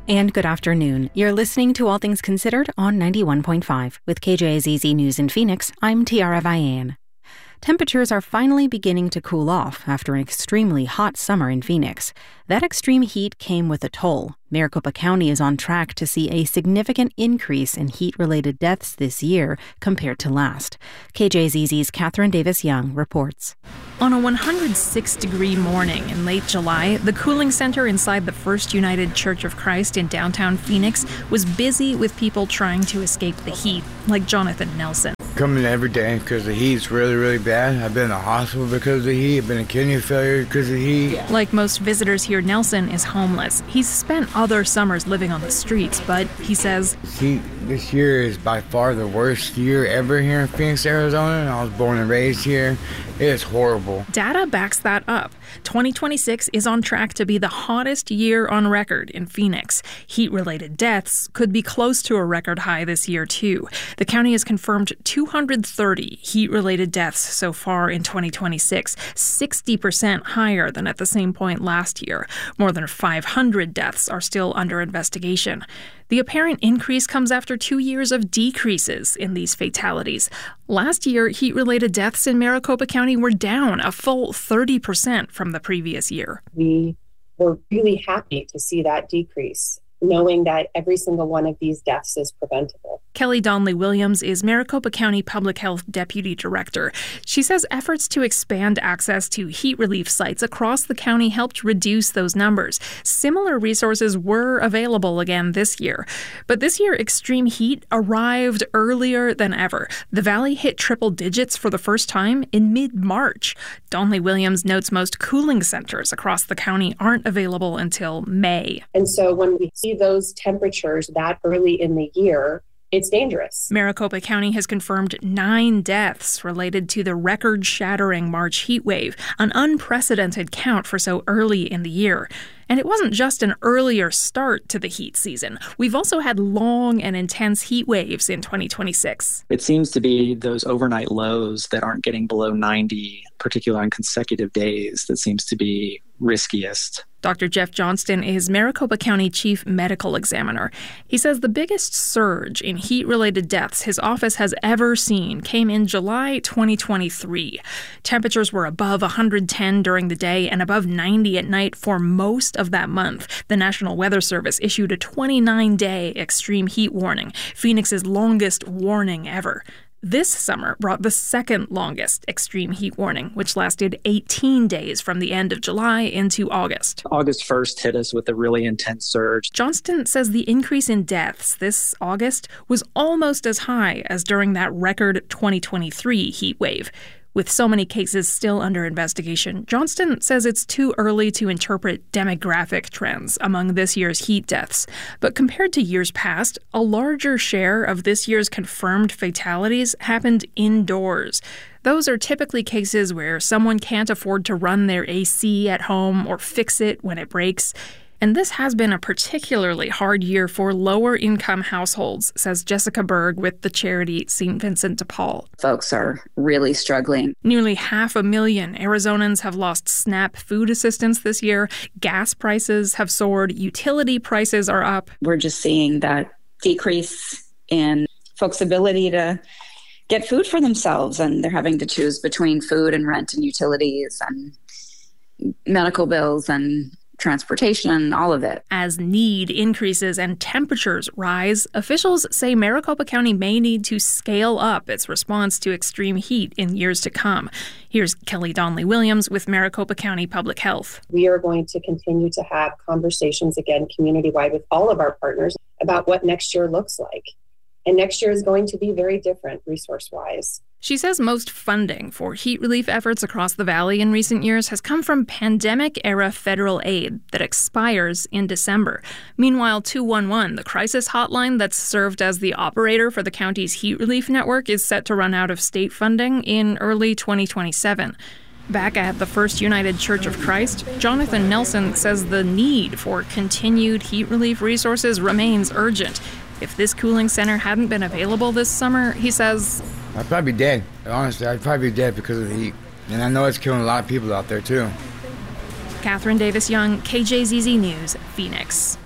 And good afternoon. You're listening to All Things Considered on 91.5. With KJZZ News in Phoenix, I'm Tiara Vian. Temperatures are finally beginning to cool off after an extremely hot summer in Phoenix. That extreme heat came with a toll. Maricopa County is on track to see a significant increase in heat-related deaths this year compared to last. KJZZ's Catherine Davis-Young reports. On a 106-degree morning in late July, the cooling center inside the First United Church of Christ in downtown Phoenix was busy with people trying to escape the heat, like Jonathan Nelson. Coming every day because the heat's really, really bad. I've been in the hospital because of the heat. I've been in kidney failure because of the heat. Like most visitors here, Nelson is homeless. He's spent other summers living on the streets, but he says, Heat this year is by far the worst year ever here in Phoenix, Arizona. I was born and raised here. It is horrible. Data backs that up. 2026 is on track to be the hottest year on record in Phoenix. Heat-related deaths could be close to a record high this year, too. The county has confirmed 230 heat-related deaths so far in 2026, 60% higher than at the same point last year. More than 500 deaths are still under investigation. The apparent increase comes after 2 years of decreases in these fatalities. Last year, heat-related deaths in Maricopa County were down a full 30% from the previous year. We were really happy to see that decrease, knowing that every single one of these deaths is preventable. Kelly Donnelly-Williams is Maricopa County Public Health Deputy Director. She says efforts to expand access to heat relief sites across the county helped reduce those numbers. Similar resources were available again this year. But this year, extreme heat arrived earlier than ever. The valley hit triple digits for the first time in mid-March. Donnelly-Williams notes most cooling centers across the county aren't available until May. And so when we see those temperatures that early in the year, it's dangerous. Maricopa County has confirmed 9 deaths related to the record-shattering March heat wave, an unprecedented count for so early in the year. And it wasn't just an earlier start to the heat season. We've also had long and intense heat waves in 2026. It seems to be those overnight lows that aren't getting below 90, particularly on consecutive days, that seems to be riskiest. Dr. Jeff Johnston is Maricopa County Chief Medical Examiner. He says the biggest surge in heat-related deaths his office has ever seen came in July 2023. Temperatures were above 110 during the day and above 90 at night for most of that month. The National Weather Service issued a 29-day extreme heat warning, Phoenix's longest warning ever. This summer brought the second longest extreme heat warning, which lasted 18 days from the end of July into August. August 1st hit us with a really intense surge. Johnston says the increase in deaths this August was almost as high as during that record 2023 heat wave. With so many cases still under investigation, Johnston says it's too early to interpret demographic trends among this year's heat deaths. But compared to years past, a larger share of this year's confirmed fatalities happened indoors. Those are typically cases where someone can't afford to run their AC at home or fix it when it breaks. And this has been a particularly hard year for lower-income households, says Jessica Berg with the charity St. Vincent de Paul. Folks are really struggling. Nearly 500,000 Arizonans have lost SNAP food assistance this year. Gas prices have soared. Utility prices are up. We're just seeing that decrease in folks' ability to get food for themselves, and they're having to choose between food and rent and utilities and medical bills and transportation, all of it. As need increases and temperatures rise, officials say Maricopa County may need to scale up its response to extreme heat in years to come. Here's Kelly Donnelly-Williams with Maricopa County Public Health. We are going to continue to have conversations again community-wide with all of our partners about what next year looks like. And next year is going to be very different resource-wise. She says most funding for heat relief efforts across the valley in recent years has come from pandemic-era federal aid that expires in December. Meanwhile, 211, the crisis hotline that's served as the operator for the county's heat relief network, is set to run out of state funding in early 2027. Back at the First United Church of Christ, Jonathan Nelson says the need for continued heat relief resources remains urgent. If this cooling center hadn't been available this summer, he says, I'd probably be dead. Honestly, I'd probably be dead because of the heat. And I know it's killing a lot of people out there, too. Catherine Davis-Young, KJZZ News, Phoenix.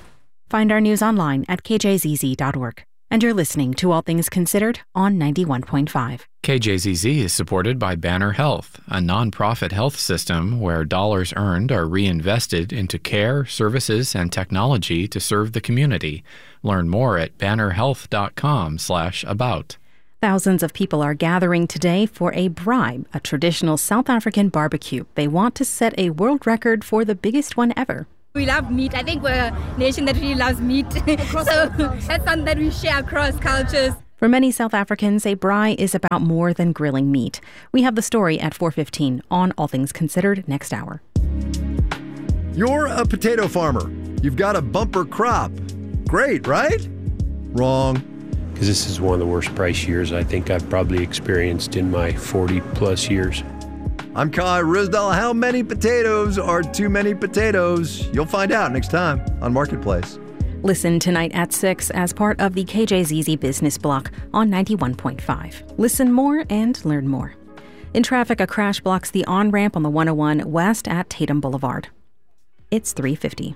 Find our news online at kjzz.org. And you're listening to All Things Considered on 91.5. KJZZ is supported by Banner Health, a nonprofit health system where dollars earned are reinvested into care, services, and technology to serve the community. Learn more at bannerhealth.com/about. Thousands of people are gathering today for a bribe, a traditional South African barbecue. They want to set a world record for the biggest one ever. We love meat. I think we're a nation that really loves meat. So that's something that we share across cultures. For many South Africans, a braai is about more than grilling meat. We have the story at 4:15 on All Things Considered next hour. You're a potato farmer. You've got a bumper crop. Great, right? Wrong. Because this is one of the worst price years I think I've probably experienced in my 40-plus years. I'm Kai Risdall. How many potatoes are too many potatoes? You'll find out next time on Marketplace. Listen tonight at 6 as part of the KJZZ Business Block on 91.5. Listen more and learn more. In traffic, a crash blocks the on-ramp on the 101 west at Tatum Boulevard. It's 3:50.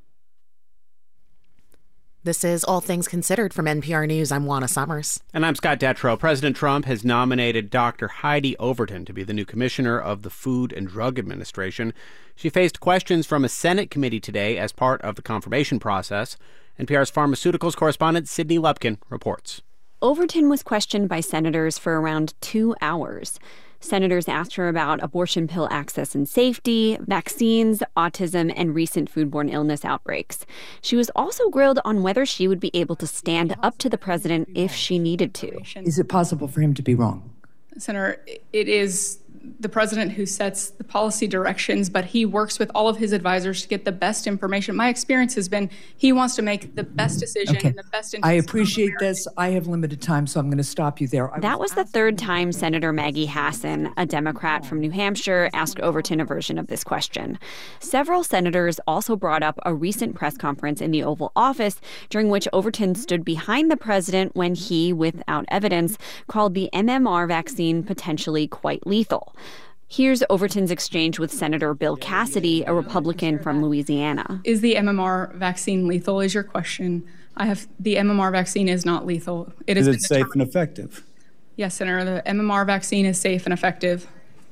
This is All Things Considered from NPR News. I'm Juana Summers. And I'm Scott Detrow. President Trump has nominated Dr. Heidi Overton to be the new commissioner of the Food and Drug Administration. She faced questions from a Senate committee today as part of the confirmation process. NPR's pharmaceuticals correspondent Sydney Lupkin reports. Overton was questioned by senators for around 2 hours. Senators asked her about abortion pill access and safety, vaccines, autism, and recent foodborne illness outbreaks. She was also grilled on whether she would be able to stand up to the president if she needed to. Is it possible for him to be wrong? Senator, it is the president who sets the policy directions, but he works with all of his advisors to get the best information. My experience has been he wants to make the best decision in the best interest. I appreciate this. I have limited time, so I'm going to stop you there. That was the third time Senator Maggie Hassan, a Democrat from New Hampshire, asked Overton a version of this question. Several senators also brought up a recent press conference in the Oval Office during which Overton stood behind the president when he, without evidence, called the MMR vaccine potentially quite lethal. Here's Overton's exchange with Senator Bill Cassidy, a Republican from Louisiana. Is the MMR vaccine lethal is your question. The MMR vaccine is not lethal. Is it safe and effective? Yes, Senator, the MMR vaccine is safe and effective.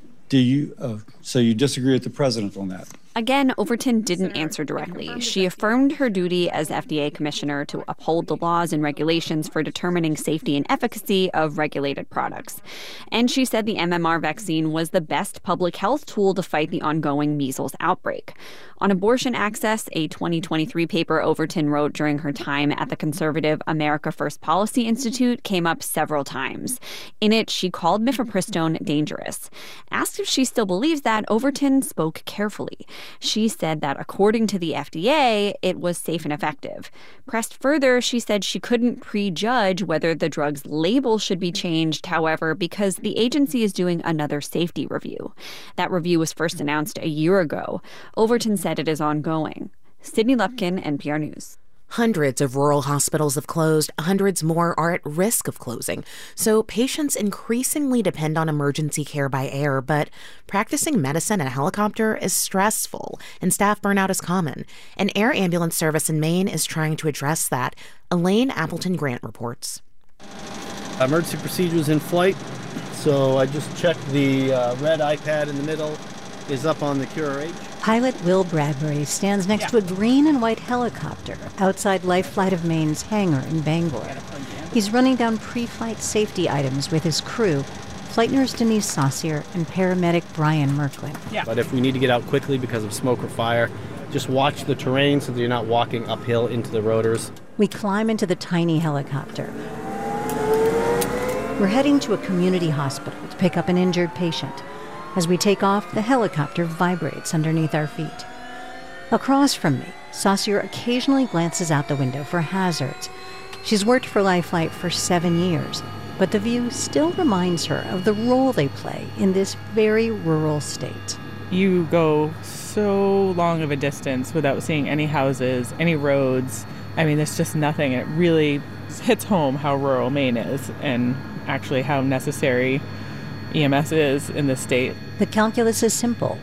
So you disagree with the president on that? Again, Overton didn't answer directly. She affirmed her duty as FDA commissioner to uphold the laws and regulations for determining safety and efficacy of regulated products. And she said the MMR vaccine was the best public health tool to fight the ongoing measles outbreak. On abortion access, a 2023 paper Overton wrote during her time at the conservative America First Policy Institute came up several times. In it, she called mifepristone dangerous. Asked if she still believes that, Overton spoke carefully. She said that according to the FDA, it was safe and effective. Pressed further, she said she couldn't prejudge whether the drug's label should be changed, however, because the agency is doing another safety review. That review was first announced a year ago. Overton said it is ongoing. Sydney Lupkin, NPR News. Hundreds of rural hospitals have closed. Hundreds more are at risk of closing. So patients increasingly depend on emergency care by air, but practicing medicine in a helicopter is stressful, and staff burnout is common. An air ambulance service in Maine is trying to address that. Elaine Appleton Grant reports. Emergency procedures in flight. So I just checked the red iPad in the middle is up on the QRH. Pilot Will Bradbury stands next to a green and white helicopter outside Life Flight of Maine's hangar in Bangor. He's running down pre-flight safety items with his crew, flight nurse Denise Saucier and paramedic Brian Merklin. But if we need to get out quickly because of smoke or fire, just watch the terrain so that you're not walking uphill into the rotors. We climb into the tiny helicopter. We're heading to a community hospital to pick up an injured patient. As we take off, the helicopter vibrates underneath our feet. Across from me, Saucier occasionally glances out the window for hazards. She's worked for Life Flight for 7 years, but the view still reminds her of the role they play in this very rural state. You go so long of a distance without seeing any houses, any roads. I mean, there's just nothing. It really hits home how rural Maine is and actually how necessary EMS is in this state. The calculus is simple.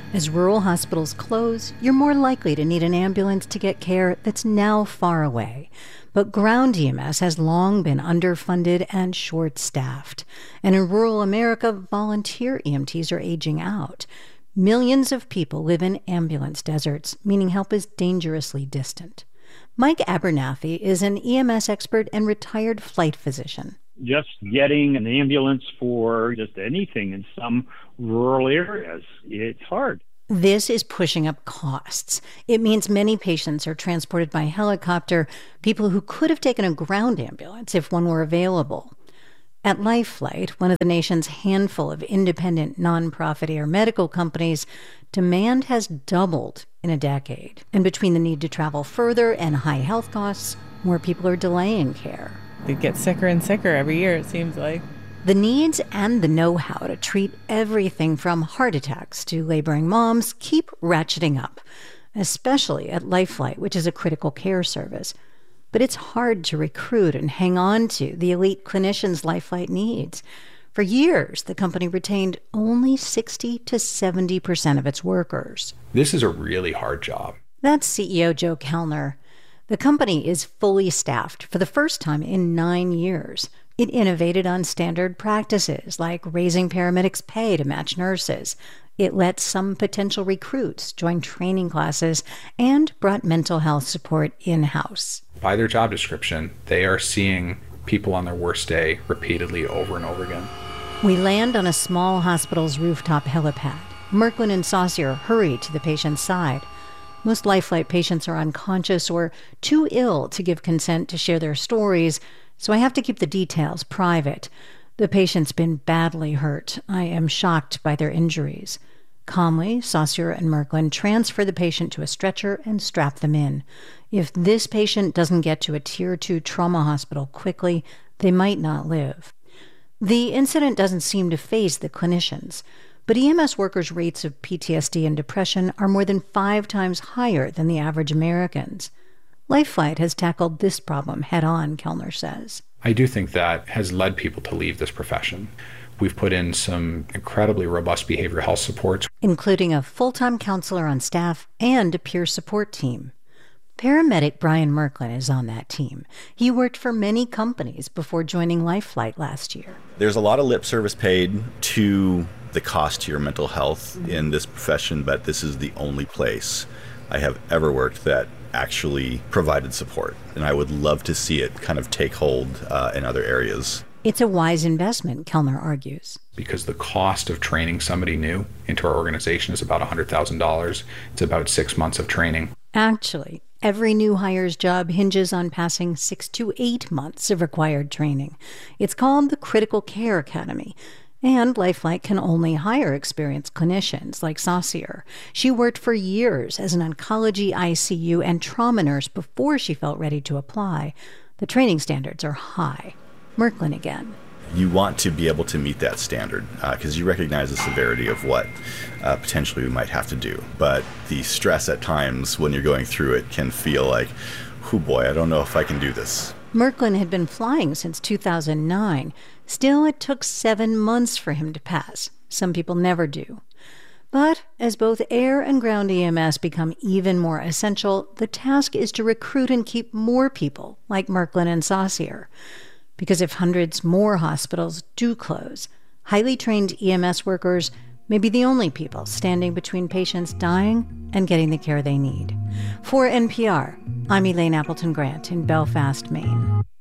As rural hospitals close, you're more likely to need an ambulance to get care that's now far away. But ground EMS has long been underfunded and short-staffed. And in rural America, volunteer EMTs are aging out. Millions of people live in ambulance deserts, meaning help is dangerously distant. Mike Abernathy is an EMS expert and retired flight physician. Just getting an ambulance for just anything in some rural areas, it's hard. This is pushing up costs. It means many patients are transported by helicopter, people who could have taken a ground ambulance if one were available. At LifeFlight, one of the nation's handful of independent nonprofit air medical companies, demand has doubled in a decade. And between the need to travel further and high health costs, more people are delaying care. They get sicker and sicker every year, it seems like. The needs and the know-how to treat everything from heart attacks to laboring moms keep ratcheting up, especially at LifeFlight, which is a critical care service. But it's hard to recruit and hang on to the elite clinicians LifeFlight needs. For years, the company retained only 60 to 70% of its workers. This is a really hard job. That's CEO Joe Kellner. The company is fully staffed for the first time in 9 years. It innovated on standard practices like raising paramedics' pay to match nurses. It let some potential recruits join training classes and brought mental health support in-house. By their job description, they are seeing people on their worst day repeatedly over and over again. We land on a small hospital's rooftop helipad. Merklin and Saucier hurry to the patient's side. Most LifeFlight patients are unconscious or too ill to give consent to share their stories, so I have to keep the details private. The patient's been badly hurt. I am shocked by their injuries. Calmly, Saucier and Merklin transfer the patient to a stretcher and strap them in. If this patient doesn't get to a Tier 2 trauma hospital quickly, they might not live. The incident doesn't seem to faze the clinicians, but EMS workers' rates of PTSD and depression are more than 5 times higher than the average American's. LifeFlight has tackled this problem head-on, Kellner says. I do think that has led people to leave this profession. We've put in some incredibly robust behavioral health supports, including a full-time counselor on staff and a peer support team. Paramedic Brian Merklin is on that team. He worked for many companies before joining LifeFlight last year. There's a lot of lip service paid to the cost to your mental health in this profession, but this is the only place I have ever worked that actually provided support. And I would love to see it kind of take hold in other areas. It's a wise investment, Kellner argues. Because the cost of training somebody new into our organization is about $100,000. It's about 6 months of training. Actually, every new hire's job hinges on passing 6 to 8 months of required training. It's called the Critical Care Academy. And LifeFlight can only hire experienced clinicians like Saucier. She worked for years as an oncology, ICU, and trauma nurse before she felt ready to apply. The training standards are high. Merklin again. You want to be able to meet that standard because you recognize the severity of what potentially we might have to do. But the stress at times when you're going through it can feel like, oh boy, I don't know if I can do this. Merklin had been flying since 2009. Still, it took 7 months for him to pass. Some people never do. But as both air and ground EMS become even more essential, the task is to recruit and keep more people like Merklin and Saucier. Because if hundreds more hospitals do close, highly trained EMS workers may be the only people standing between patients dying and getting the care they need. For NPR, I'm Elaine Appleton Grant in Belfast, Maine.